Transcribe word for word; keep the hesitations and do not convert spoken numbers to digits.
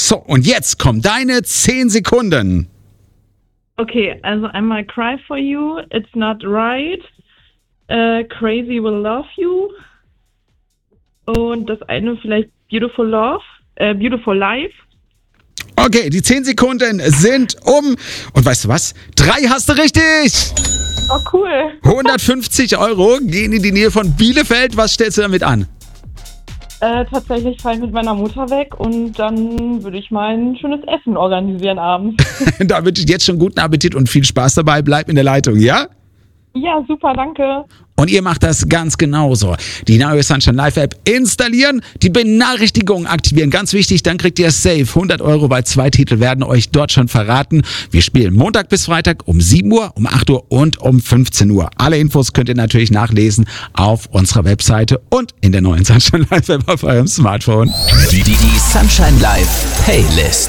So, und jetzt kommen deine zehn Sekunden. Okay, also einmal Cry for You, It's Not Right, äh, Crazy Will Love You und das eine vielleicht Beautiful Love, äh, Beautiful Life. Okay, die zehn Sekunden sind um. Und weißt du was? Drei hast du richtig. Oh, cool. hundertfünfzig Euro gehen in die Nähe von Bielefeld. Was stellst du damit an? Äh, tatsächlich fahre ich mit meiner Mutter weg und dann würde ich mal ein schönes Essen organisieren abends. Da wünsche ich jetzt schon guten Appetit und viel Spaß dabei. Bleib in der Leitung, ja? Ja, super, danke. Und ihr macht das ganz genauso. Die Now Your Sunshine Live App installieren, die Benachrichtigungen aktivieren. Ganz wichtig, dann kriegt ihr safe hundert Euro, weil zwei Titel werden euch dort schon verraten. Wir spielen Montag bis Freitag um sieben Uhr, um acht Uhr und um fünfzehn Uhr. Alle Infos könnt ihr natürlich nachlesen auf unserer Webseite und in der neuen Sunshine Live App auf eurem Smartphone. Die, die, die Sunshine Live Playlist.